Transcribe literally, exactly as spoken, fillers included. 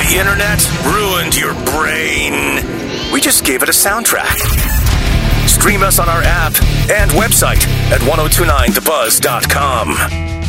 The internet ruined your brain. We just gave it a soundtrack. Stream us on our app and website at ten twenty-nine the buzz dot com.